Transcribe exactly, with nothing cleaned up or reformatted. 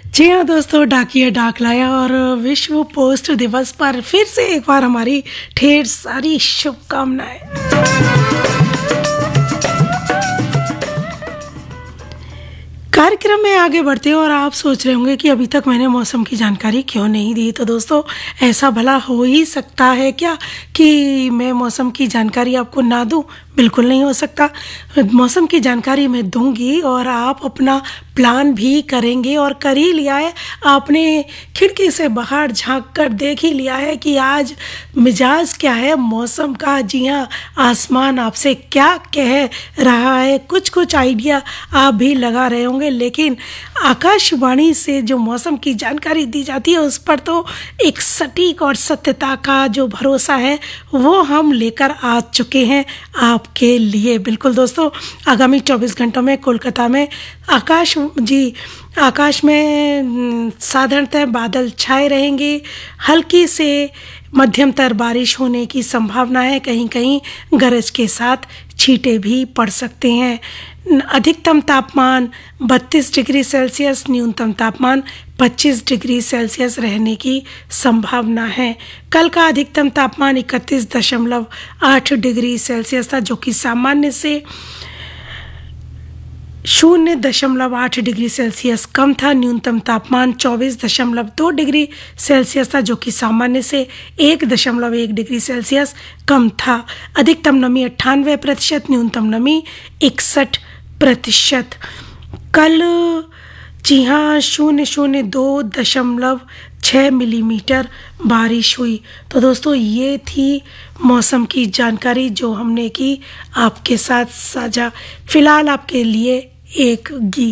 जी हाँ दोस्तों, डाकिया डाक लाया और विश्व पोस्ट दिवस पर फिर से एक बार हमारी ढेर सारी शुभकामनाएं। कार्यक्रम में आगे बढ़ते हैं और आप सोच रहे होंगे कि अभी तक मैंने मौसम की जानकारी क्यों नहीं दी। तो दोस्तों, ऐसा भला हो ही सकता है क्या कि मैं मौसम की जानकारी आपको ना दूं? बिल्कुल नहीं हो सकता। मौसम की जानकारी मैं दूंगी और आप अपना प्लान भी करेंगे और कर ही लिया है। आपने खिड़की से बाहर झांक कर देख ही लिया है कि आज मिजाज क्या है मौसम का। जी हाँ, आसमान आपसे क्या कह रहा है, कुछ कुछ आइडिया आप भी लगा रहे होंगे। लेकिन आकाशवाणी से जो मौसम की जानकारी दी जाती है उस पर तो एक सटीक और सत्यता का जो भरोसा है वो हम लेकर आ चुके हैं आपके लिए। बिल्कुल दोस्तों, आगामी चौबीस घंटों में कोलकाता में आकाश जी आकाश में साधारणतः बादल छाए रहेंगे। हल्की से मध्यमतर बारिश होने की संभावना है, कहीं कहीं गरज के साथ छींटे भी पड़ सकते हैं। अधिकतम तापमान बत्तीस डिग्री सेल्सियस, न्यूनतम तापमान पच्चीस डिग्री सेल्सियस रहने की संभावना है। कल का अधिकतम तापमान इकतीस दशमलव आठ डिग्री सेल्सियस था, जो कि सामान्य से शून्य दशमलव आठ डिग्री सेल्सियस कम था। न्यूनतम तापमान चौबीस दशमलव दो डिग्री सेल्सियस था, जो कि सामान्य से एक दशमलव एक डिग्री सेल्सियस कम था। अधिकतम नमी अट्ठानवे प्रतिशत, न्यूनतम नमी इकसठ प्रतिशत। कल जी हाँ शून्य शून्य दो दशमलव छः मिलीमीटर बारिश हुई। तो दोस्तों, ये थी मौसम की जानकारी जो हमने की आपके साथ साझा। फिलहाल आपके लिए एक गीत।